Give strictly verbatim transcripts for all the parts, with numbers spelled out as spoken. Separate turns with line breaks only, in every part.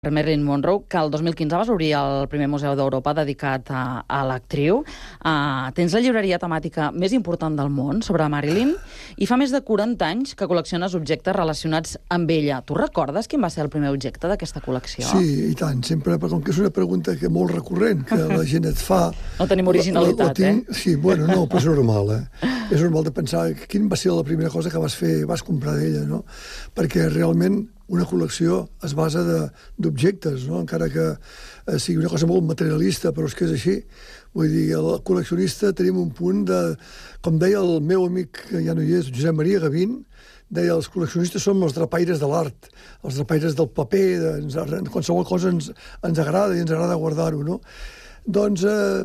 Marilyn Monroe, que el dos mil quinze vas obrir el primer museu d'Europa dedicat a, a l'actriu. Uh, tens la llibreria temàtica més important del món sobre Marilyn i fa més de quaranta anys que col·lecciones objectes relacionats amb ella. Tu recordes quin va ser el primer objecte d'aquesta col·lecció?
Sí, i tant, sempre, com que és una pregunta que molt recurrent, que la gent et fa...
No tenim originalitat, la, la, la tinc,
eh? Sí, bueno, no, però és normal, eh? És normal de pensar quin va ser la primera cosa que vas fer, vas comprar d'ella, no? Perquè realment una col·lecció es basa d'objectes, no? Encara que eh, sigui una cosa molt materialista, però és que és així. Vull dir, el col·leccionista tenim un punt de... Com deia el meu amic, que ja no hi és, Josep Maria Gavín, deia, els col·leccionistes som els drapaires de l'art, els drapaires del paper, de, ens, qualsevol cosa ens, ens agrada i ens agrada guardar-ho, no? Doncs eh,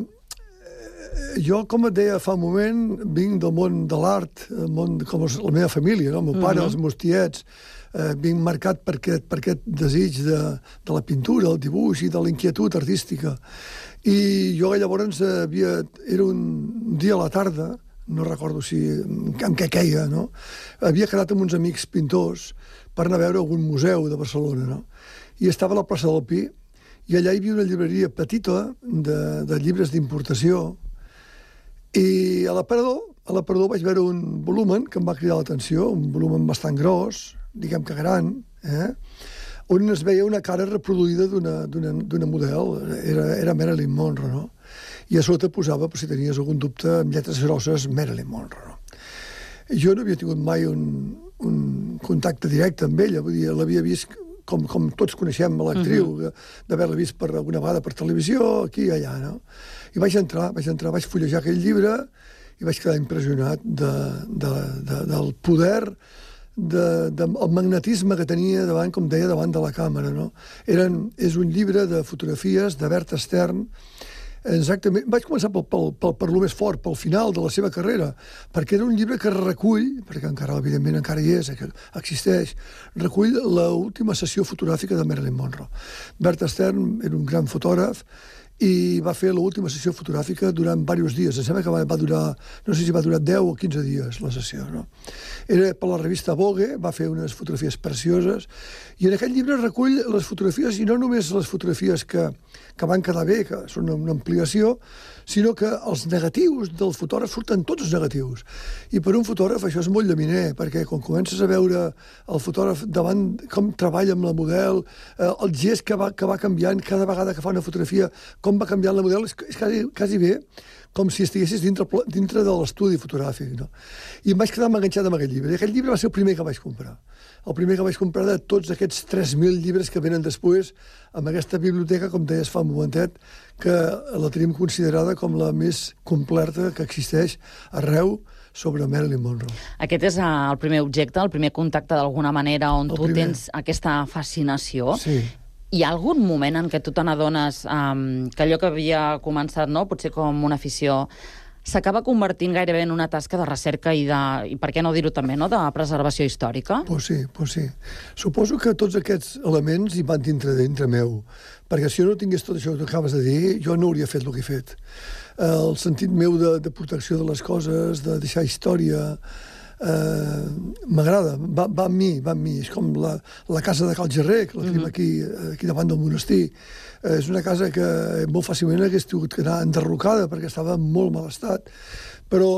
jo, com et deia fa un moment, vinc del món de l'art, món com la meva família, no? El meu pare, mm-hmm. els meus tiets, eh, vinc marcat per aquest, per aquest desig de, de la pintura, el dibuix i de la inquietud artística. I jo llavors havia, era un dia a la tarda, no recordo si en què queia, no? Havia quedat amb uns amics pintors per anar a veure algun museu de Barcelona, no? I estava a la plaça del Pi, i allà hi havia una llibreria petita de, de llibres d'importació, i a l'aparador, a l'aparador vaig veure un volumen que em va cridar l'atenció, un volumen bastant gros, diguem que gran, eh? On es veia una cara reproduïda d'una model, era, era Marilyn Monroe, no? I a sota posava, per si tenies algun dubte, amb lletres grosses, Marilyn Monroe, no? Jo no havia tingut mai un, un contacte directe amb ella, vull dir, l'havia vist com, com tots coneixem l'actriu, uh-huh. d'haver-la vist per alguna vegada per televisió, aquí i allà, no? I vaig entrar, vaig entrar, vaig fullejar aquell llibre i vaig quedar impressionat de, de, de, del poder, de, de, el magnetisme que tenia davant, com deia, davant de la càmera, no? Eren, és un llibre de fotografies de Berta Stern. Exactament. Vaig començar pel, pel, pel, per lo més fort, pel final de la seva carrera, perquè era un llibre que recull, perquè encara, evidentment, encara hi és, existeix, recull l'última sessió fotogràfica de Marilyn Monroe. Berta Stern era un gran fotògraf i va fer l'última sessió fotogràfica durant diversos dies. Em sembla que va, va durar, no sé si va durar deu o quinze dies, la sessió, no? Era per la revista Vogue, va fer unes fotografies precioses, i en aquest llibre recull les fotografies, i no només les fotografies que, que van quedar bé, que són una ampliació, sinó que els negatius del fotògraf surten tots els negatius. I per un fotògraf això és molt llaminer, perquè quan comences a veure el fotògraf davant com treballa amb la model, eh, el gest que va, que va canviant cada vegada que fa una fotografia, com va canviant la model, és, és quasi, quasi bé com si estiguessis dintre, dintre de l'estudi fotogràfic, no? I em vaig quedar enganxat amb aquest llibre. I aquest llibre va ser el primer que vaig comprar. El primer que vaig comprar de tots aquests tres mil llibres que venen després amb aquesta biblioteca, com deies fa un momentet, que la tenim considerada com la més completa que existeix arreu sobre Marilyn Monroe.
Aquest és el primer objecte, el primer contacte d'alguna manera on el tu primer. Tens aquesta fascinació.
Sí.
Hi ha algun moment en què tu te n'adones um, que allò que havia començat, no, potser com una afició, s'acaba convertint gairebé en una tasca de recerca i, de, i per què no dir-ho també, no?, de preservació històrica?
Pues sí, pues sí. Suposo que tots aquests elements hi van dintre, dintre meu, perquè si jo no tingués tot això que acabes de dir, jo no hauria fet el que he fet. El sentit meu de, de protecció de les coses, de deixar història, eh, m'agrada, va, va amb mi, va amb mi. És com la, la casa de Cal Gerrer, que la tenim aquí, aquí davant del monestir. Eh, és una casa que molt fàcilment hagués tingut que anar enderrocada perquè estava en molt mal estat, però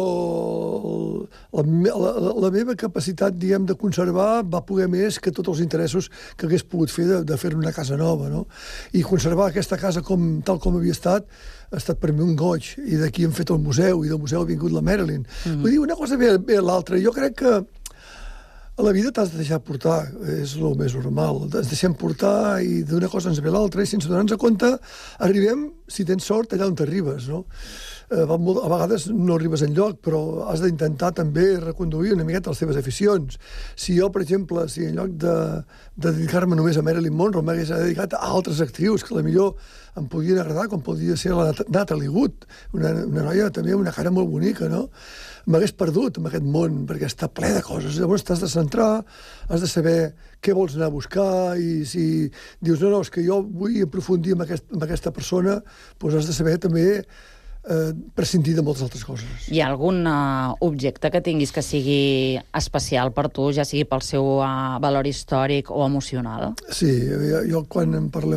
la, la, la meva capacitat, diguem, de conservar va poder més que tots els interessos que hagués pogut fer de, de fer una casa nova, no? I conservar aquesta casa com, tal com havia estat ha estat per mi un goig, i d'aquí hem fet el museu, i del museu ha vingut la Marilyn. Mm-hmm. Vull dir, una cosa ve, ve a l'altra. Jo crec que a la vida t'has de deixar portar, és el més normal. Ens deixem portar i d'una cosa ens ve l'altra, i sense donar-nos compte arribem, si tens sort, allà on t'arribes, no? A vegades no arribes enlloc, però has d'intentar també reconduir una miqueta les teves aficions. Si jo, per exemple, si en lloc de, de dedicar-me només a Marilyn Monroe, m'hagués dedicat a altres actrius que potser em podien agradar, com podria ser la Natalie Wood, una, una noia també amb una cara molt bonica, no? M'hagués perdut en aquest món, perquè està ple de coses. Llavors t'has de centrar, has de saber què vols anar a buscar, i si dius, no, no, és que jo vull aprofundir en, aquest, en aquesta persona, doncs has de saber també eh, prescindir de moltes altres coses.
Hi ha algun uh, objecte que tinguis que sigui especial per tu, ja sigui pel seu uh, valor històric o emocional?
Sí, jo, jo quan em parleu